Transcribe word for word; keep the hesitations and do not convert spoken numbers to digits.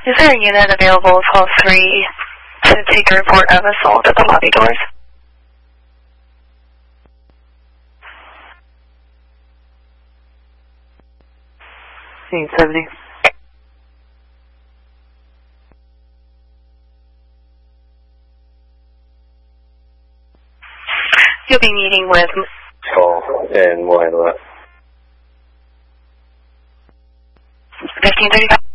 Is there a unit available twelve three to take a report of assault at the lobby doors? eight seventy. You'll be meeting with... Call and we'll handle that. fifteen thirty-five.